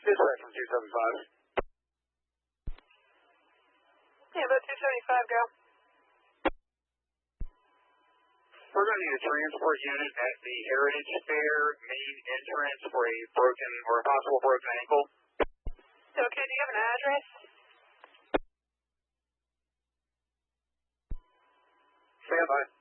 Dispatch from 275. Yeah, about 275, go. We're going to need a transport unit at the Heritage Fair main entrance for a broken or a possible broken ankle. Okay, do you have an address? Stand by.